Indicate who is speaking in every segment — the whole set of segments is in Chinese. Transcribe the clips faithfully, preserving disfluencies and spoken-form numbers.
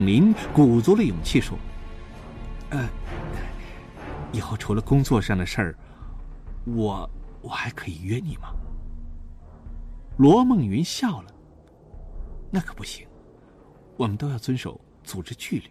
Speaker 1: 林鼓足了勇气说：“呃，以后除了工作上的事儿，我我还可以约你吗？”罗梦云笑了：“那可不行，我们都要遵守组织纪律。”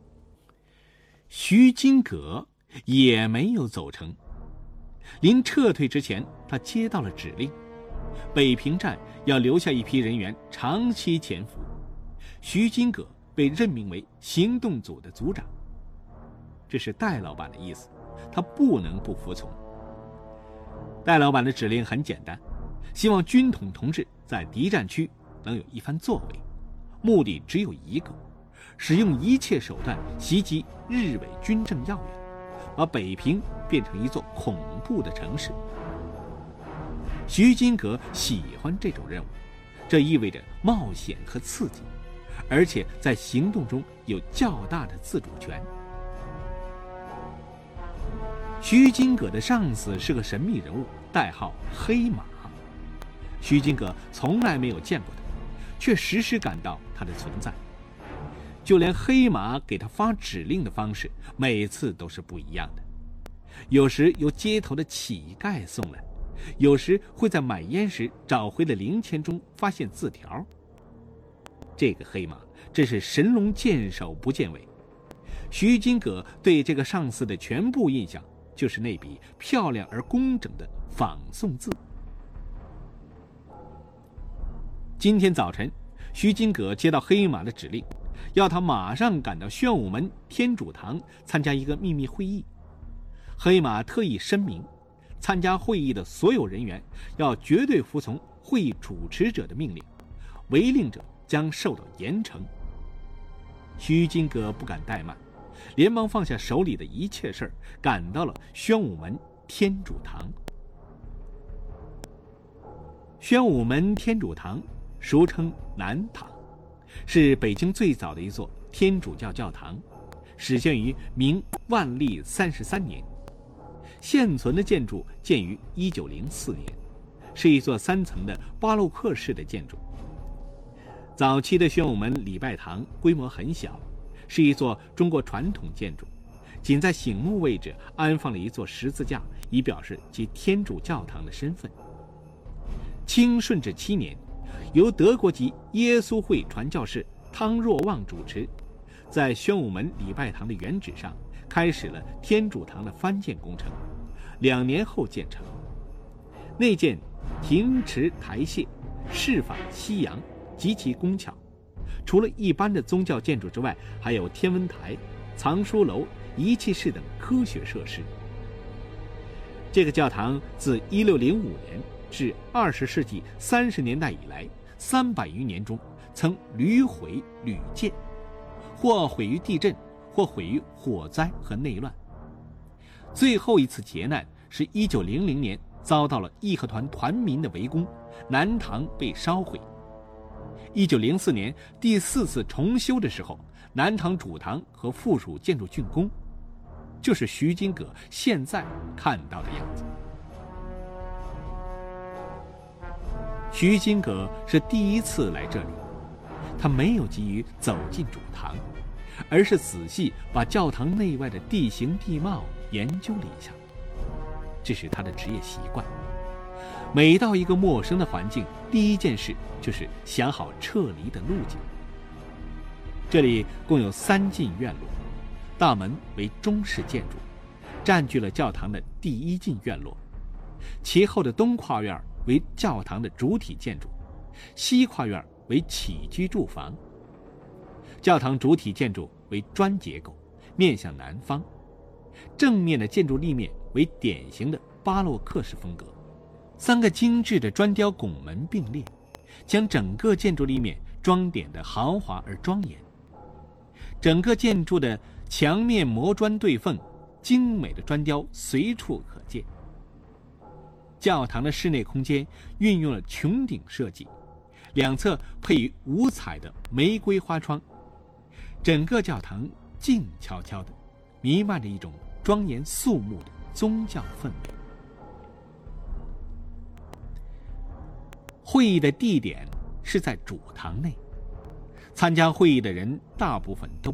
Speaker 1: 徐金阁也没有走成。临撤退之前，他接到了指令，北平站要留下一批人员长期潜伏。徐金阁被任命为行动组的组长，这是戴老板的意思，他不能不服从。戴老板的指令很简单，希望军统同志在敌占区能有一番作为，目的只有一个，使用一切手段袭击日伪军政要员，把北平变成一座恐怖的城市。徐金阁喜欢这种任务，这意味着冒险和刺激，而且在行动中有较大的自主权。徐金阁的上司是个神秘人物，代号黑马。徐金阁从来没有见过他，却时时感到他的存在。就连黑马给他发指令的方式，每次都是不一样的。有时由街头的乞丐送来，有时会在买烟时找回的零钱中发现字条。这个黑马真是神龙见首不见尾。徐金阁对这个上司的全部印象就是那笔漂亮而工整的仿宋字。今天早晨，徐金阁接到黑马的指令，要他马上赶到宣武门天主堂参加一个秘密会议。黑马特意声明，参加会议的所有人员要绝对服从会议主持者的命令，违令者将受到严惩。徐金阁不敢怠慢，连忙放下手里的一切事儿，赶到了宣武门天主堂。宣武门天主堂俗称南堂，是北京最早的一座天主教教堂，始建于明万历三十三年。现存的建筑建于一九零四年，是一座三层的巴洛克式的建筑。早期的宣武门礼拜堂规模很小，是一座中国传统建筑，仅在醒目位置安放了一座十字架，以表示其天主教堂的身份。清顺治七年，由德国籍耶稣会传教士汤若望主持，在宣武门礼拜堂的原址上开始了天主堂的翻建工程，两年后建成。内建亭池台榭，饰法西洋，极其工巧。除了一般的宗教建筑之外，还有天文台、藏书楼、仪器室等科学设施。这个教堂自一六零五年至二十世纪三十年代以来三百余年中，曾屡毁屡建，或毁于地震，或毁于火灾和内乱。最后一次劫难是一九零零年，遭到了义和团团民的围攻，南堂被烧毁。一九零四年第四次重修的时候，南堂主堂和附属建筑竣工，就是徐金阁现在看到的样子。徐金阁是第一次来这里，他没有急于走进主堂，而是仔细把教堂内外的地形地貌研究了一下。这是他的职业习惯，每到一个陌生的环境，第一件事就是想好撤离的路径。这里共有三进院落，大门为中式建筑，占据了教堂的第一进院落。其后的东跨院为教堂的主体建筑，西跨院为起居住房。教堂主体建筑为砖结构，面向南方，正面的建筑立面为典型的巴洛克式风格，三个精致的砖雕拱门并列，将整个建筑立面装点得豪华而庄严。整个建筑的墙面磨砖对缝，精美的砖雕随处可见。教堂的室内空间运用了穹顶设计，两侧配以五彩的玫瑰花窗，整个教堂静悄悄的，弥漫着一种庄严肃穆的宗教氛围。会议的地点是在主堂内，参加会议的人大部分都